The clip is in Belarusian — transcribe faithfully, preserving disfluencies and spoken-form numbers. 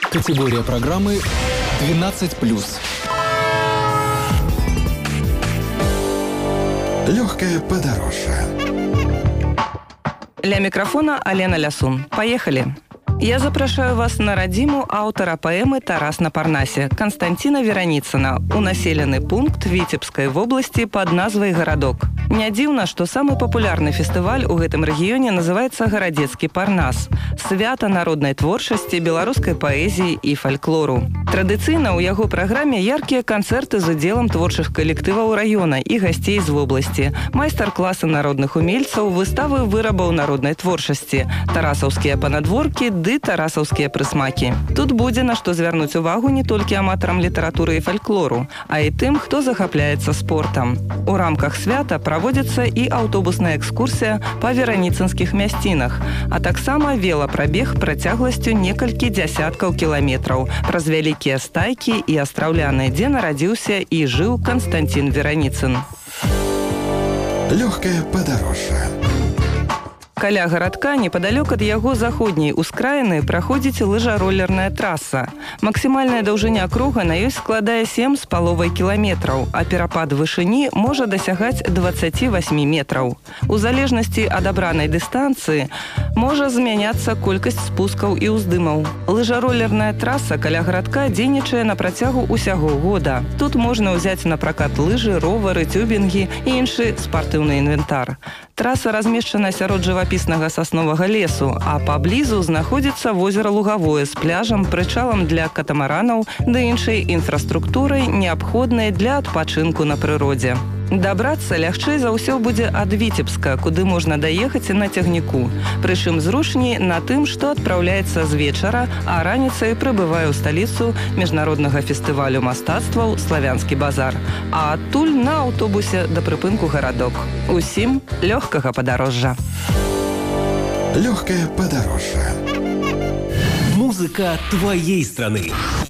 Категория программы двенадцать плюс. Легкое подорожье. Ля микрофона Алена Лясун. Поехали! Я запрашаю вас на радзіму аўтара паэмы «Тарас на Парнасе» Константина Вераніцына у населены пункт Віцебскай вобласці пад назвай Гарадок. Не дзіўна, што самы папулярны фестываль у гэтым рэгіёне называецца «Гарадзецкі Парнас» – свята народнай творчасці, беларускай паэзіі і фальклору. Традыцыйна ў яго праграме яркія канцэрты з удзелам творчых калектываў раёна і гасцей з вобласці, майстар-класы народных умельцаў, выставы вырабаў народнай творчасці, тарасаўскія панадворкі ды тарасаўскія прысмакі. Тут будзе на што звярнуць увагу не толькі аматарам літаратуры і фальклору, а і тым, хто захапляецца спортам. У рамках свята праводзіцца і аўтобусная экскурсія па вераніцынскіх мясцінах, а таксама велапрабег працягласцю некалькі дзясяткаў кіламетраў праз вялікія стайкі і астраўляны, дзе нарадзіўся і жыў Константин Вераніцын. Легкое подорожье. Каля гарадка, непадалёк ад яго заходняй ускраіны, праходзіць лыжаролерная траса. Максімальная даўжыня круга на ёй складае сем з паловай кіламетраў, а перапад вышыні можа дасягаць дваццаць восемь метраў. У залежнасці ад абранай дыстанцыі можа змяняцца колькасць спускаў і ўздымаў. Лыжаролерная траса каля гарадка дзейнічае на працягу ўсяго года. Тут можна ўзяць на пракат лыжы, ровары, тюбінгі і іншы спартыўны інвентар. Траса размешчана сярод жывапіснага сасновага лесу, а паблізу знаходзіцца возера Лугавое з пляжам, прычалам для катамаранаў ды іншай інфраструктурай, неабходнай для адпачынку на прыродзе. Дабрацца лягчэй за ўсё будзе ад Віцебска, куды можна даехаць на цягніку. Прычым зручней на тым, што адпраўляецца з вечара, а раніцай прыбывае ў сталіцу міжнароднага фестывалю мастацтваў «Славянскі базар», а адтуль на аўтобусе да прыпынку «Гарадок». Усім лёгкага падарожжа. Легкое подорожье. Музыка твоей страны.